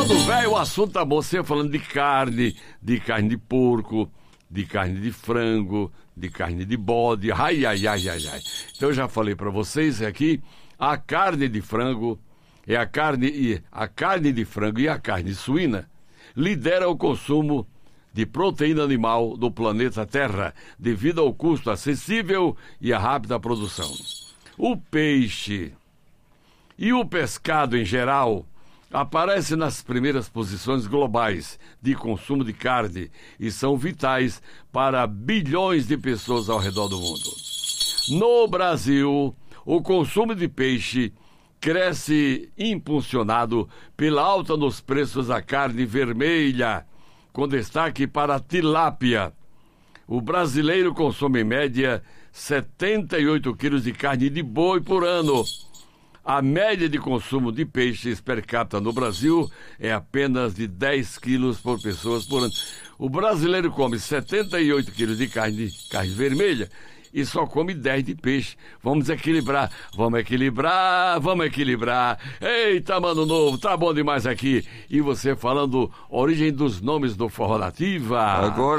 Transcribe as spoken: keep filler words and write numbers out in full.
Falando, velho, o assunto tá bom. Você falando de carne, de carne de porco, de carne de frango, de carne de bode. Ai, ai, ai, ai, ai. Então eu já falei pra vocês aqui, a carne de frango é a carne e a carne de frango e a carne suína lidera o consumo de proteína animal do planeta Terra, devido ao custo acessível e à rápida produção. O peixe e o pescado em geral aparecem nas primeiras posições globais de consumo de carne e são vitais para bilhões de pessoas ao redor do mundo. No Brasil, o consumo de peixe cresce impulsionado pela alta nos preços da carne vermelha, com destaque para a tilápia. O brasileiro consome em média setenta e oito quilos de carne de boi por ano. A média de consumo de peixes per capita no Brasil é apenas de dez quilos por pessoa por ano. O brasileiro come setenta e oito quilos de carne, carne vermelha e só come dez de peixe. Vamos equilibrar, vamos equilibrar, vamos equilibrar. Eita, mano novo, tá bom demais aqui. E você falando origem dos nomes do Forró Nativa. Agora